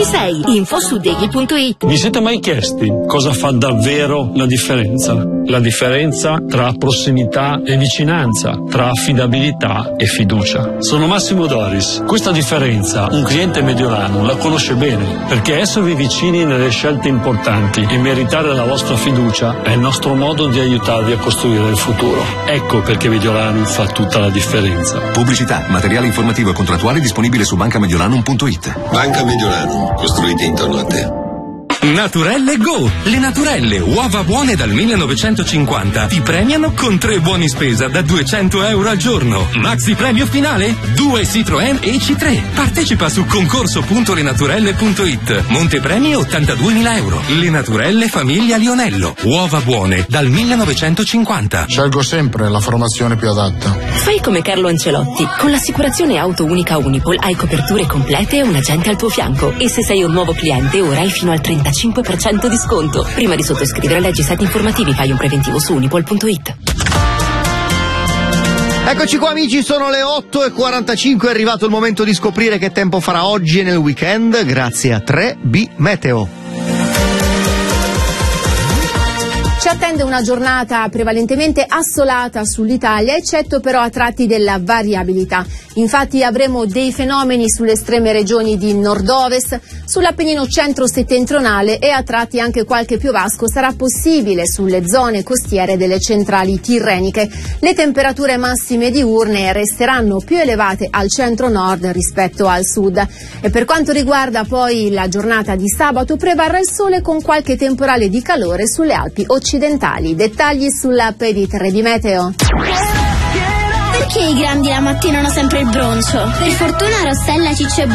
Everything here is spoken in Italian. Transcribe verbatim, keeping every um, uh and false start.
sei. Info su degli punto it. Vi siete mai chiesti cosa fa davvero la differenza? La differenza tra prossimità e vicinanza, tra affidabilità e fiducia. Sono Massimo Doris. Questa differenza un cliente mediolano la conosce bene, perché esservi vicini nelle scelte importanti e meritare la vostra fiducia è il nostro modo di aiutarvi a costruire il futuro. Ecco perché Mediolano fa tutta la differenza. Pubblicità, materiale informativo e contrattuale disponibile su banca mediolanum punto it. Banca Mediolanum, costruite intorno a te. Naturelle Go! Le Naturelle, uova buone dal millenovecentocinquanta, ti premiano con tre buoni spesa da duecento euro al giorno. Maxi premio finale? Due Citroën E C tre. Partecipa su concorso punto lenaturelle punto it. Montepremi ottantaduemila euro. Le Naturelle Famiglia Lionello. Uova buone dal millenovecentocinquanta. Scelgo sempre la formazione più adatta. Fai come Carlo Ancelotti. Con l'assicurazione auto unica Unipol hai coperture complete e un agente al tuo fianco. E se sei un nuovo cliente, ora hai fino al trentacinque per cento di sconto. Prima di sottoscrivere leggi siti informativi fai un preventivo su unipol punto it. Eccoci qua amici, sono le otto e quarantacinque, è arrivato il momento di scoprire che tempo farà oggi e nel weekend grazie a tre B Meteo. Ci attende una giornata prevalentemente assolata sull'Italia, eccetto però a tratti della variabilità. Infatti avremo dei fenomeni sulle estreme regioni di nord-ovest, sull'Appennino centro-settentrionale e a tratti anche qualche piovasco sarà possibile sulle zone costiere delle centrali tirreniche. Le temperature massime diurne resteranno più elevate al centro-nord rispetto al sud. E per quanto riguarda poi la giornata di sabato, prevarrà il sole con qualche temporale di calore sulle Alpi occidentali. Dettagli sull'app di tre B Meteo. Perché i grandi la mattina hanno sempre il broncio? Per fortuna Rossella, Ciccio e